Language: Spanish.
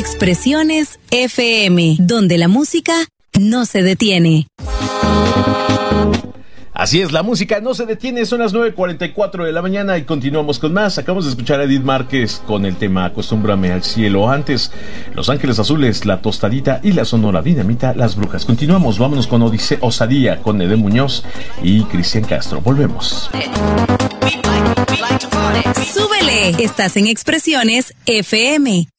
Expresiones FM, donde la música no se detiene. Así es, la música no se detiene, son las 9:44 de la mañana y continuamos con más. Acabamos de escuchar a Edith Márquez con el tema Acostúmbrame al cielo. Antes, Los Ángeles Azules, La Tostadita y la Sonora Dinamita, Las Brujas. Continuamos, vámonos con Osadía, con Edén Muñoz y Cristian Castro. Volvemos. ¡Súbele! Estás en Expresiones FM.